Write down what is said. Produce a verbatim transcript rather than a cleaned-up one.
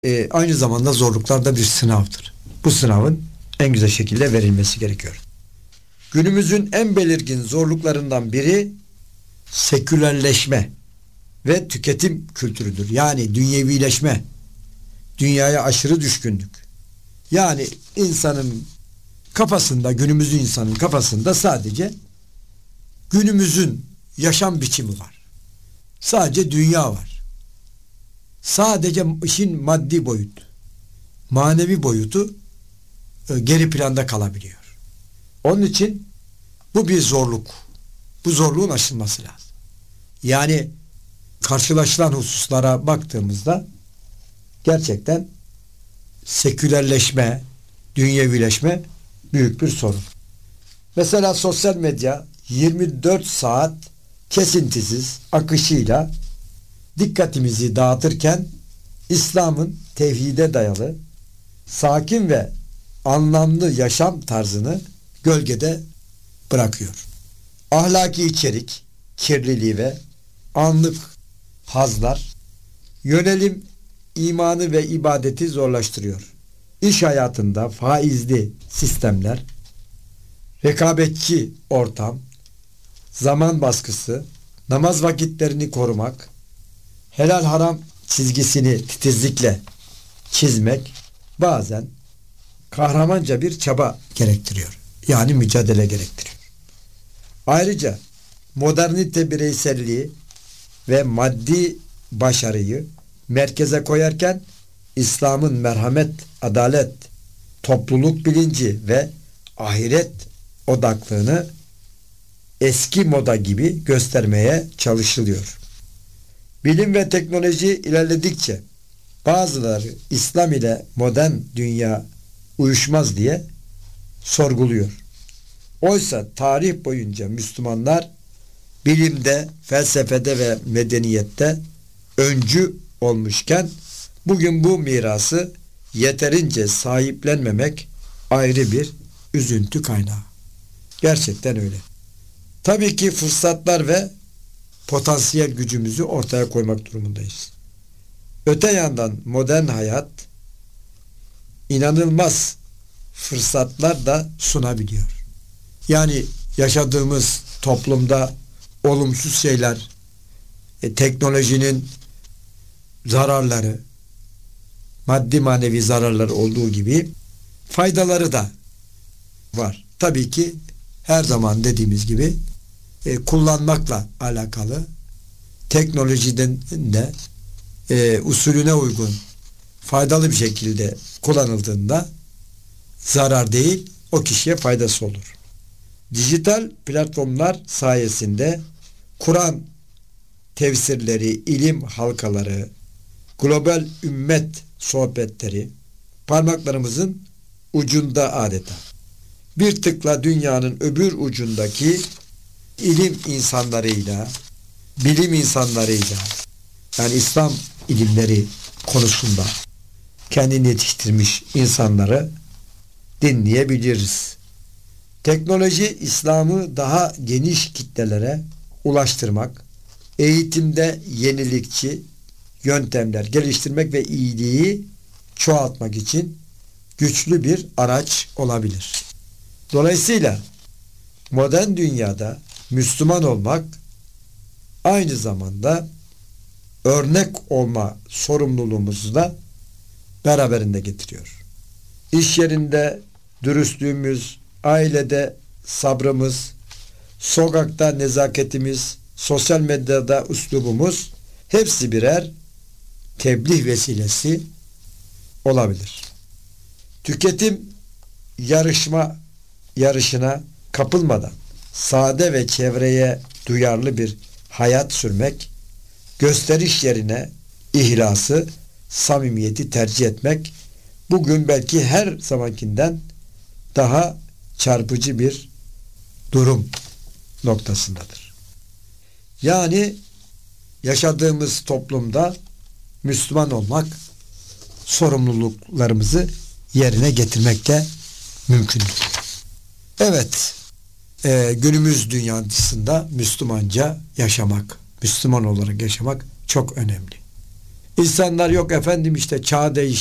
e, aynı zamanda zorluklar da bir sınavdır. Bu sınavın en güzel şekilde verilmesi gerekiyor. Günümüzün en belirgin zorluklarından biri sekülerleşme ve tüketim kültürüdür. Yani dünyevileşme, dünyaya aşırı düşkünlük. Yani insanın kafasında, günümüzün insanın kafasında sadece günümüzün yaşam biçimi var. Sadece dünya var. Sadece işin maddi boyutu, manevi boyutu e, geri planda kalabiliyor. Onun için bu bir zorluk. Bu zorluğun aşılması lazım. Yani karşılaşılan hususlara baktığımızda gerçekten sekülerleşme, dünyevileşme büyük bir sorun. Mesela sosyal medya yirmi dört saat kesintisiz akışıyla dikkatimizi dağıtırken İslam'ın tevhide dayalı sakin ve anlamlı yaşam tarzını gölgede bırakıyor. Ahlaki içerik, kirliliği ve anlık hazlar, yönelim imanı ve ibadeti zorlaştırıyor. İş hayatında faizli sistemler, rekabetçi ortam, zaman baskısı, namaz vakitlerini korumak, helal haram çizgisini titizlikle çizmek bazen kahramanca bir çaba gerektiriyor. Yani mücadele gerektiriyor. Ayrıca modernite bireyselliği ve maddi başarıyı merkeze koyarken İslam'ın merhamet, adalet, topluluk bilinci ve ahiret odaklığını eski moda gibi göstermeye çalışılıyor. Bilim ve teknoloji ilerledikçe bazıları İslam ile modern dünya uyuşmaz diye sorguluyor. Oysa tarih boyunca Müslümanlar bilimde, felsefede ve medeniyette öncü olmuşken bugün bu mirası yeterince sahiplenmemek ayrı bir üzüntü kaynağı. Gerçekten öyle. Tabii ki fırsatlar ve potansiyel gücümüzü ortaya koymak durumundayız. Öte yandan modern hayat inanılmaz fırsatlar da sunabiliyor. Yani yaşadığımız toplumda olumsuz şeyler, e, teknolojinin zararları, maddi manevi zararları olduğu gibi faydaları da var. Tabii ki her zaman dediğimiz gibi e, kullanmakla alakalı, teknolojiden de e, usulüne uygun faydalı bir şekilde kullanıldığında zarar değil, o kişiye faydası olur. Dijital platformlar sayesinde Kur'an tefsirleri, ilim halkaları, global ümmet sohbetleri parmaklarımızın ucunda adeta. Bir tıkla dünyanın öbür ucundaki ilim insanlarıyla, bilim insanlarıyla, yani İslam ilimleri konusunda kendini yetiştirmiş insanları dinleyebiliriz. Teknoloji İslam'ı daha geniş kitlelere ulaştırmak, eğitimde yenilikçi yöntemler geliştirmek ve iyiliği çoğaltmak için güçlü bir araç olabilir. Dolayısıyla modern dünyada Müslüman olmak aynı zamanda örnek olma sorumluluğumuzu da beraberinde getiriyor. İş yerinde dürüstlüğümüz, ailede sabrımız, sokakta nezaketimiz, sosyal medyada üslubumuz hepsi birer tebliğ vesilesi olabilir. Tüketim yarışma yarışına kapılmadan sade ve çevreye duyarlı bir hayat sürmek, gösteriş yerine ihlası, samimiyeti tercih etmek bugün belki her zamankinden daha çarpıcı bir durum noktasındadır. Yani yaşadığımız toplumda Müslüman olmak, sorumluluklarımızı yerine getirmekte mümkündür. Evet, e, günümüz dünyasında Müslümanca yaşamak, Müslüman olarak yaşamak çok önemli. İnsanlar yok efendim işte çağ değişti.